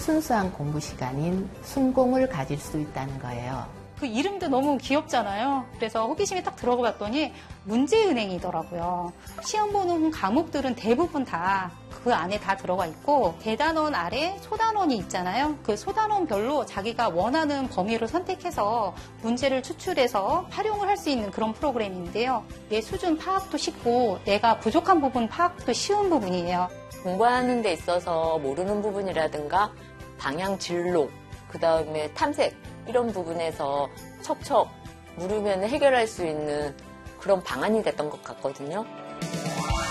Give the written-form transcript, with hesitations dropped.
순수한 공부 시간인 순공을 가질 수 있다는 거예요. 그 이름도 너무 귀엽잖아요. 그래서 호기심이 딱 들어가 봤더니 문제은행이더라고요. 시험 보는 과목들은 대부분 다 그 안에 다 들어가 있고 대단원 아래 소단원이 있잖아요. 그 소단원별로 자기가 원하는 범위를 선택해서 문제를 추출해서 활용을 할 수 있는 그런 프로그램인데요. 내 수준 파악도 쉽고 내가 부족한 부분 파악도 쉬운 부분이에요. 공부하는 데 있어서 모르는 부분이라든가 방향 진로, 그 다음에 탐색 이런 부분에서 척척 물으면 해결할 수 있는 그런 방안이 됐던 것 같거든요.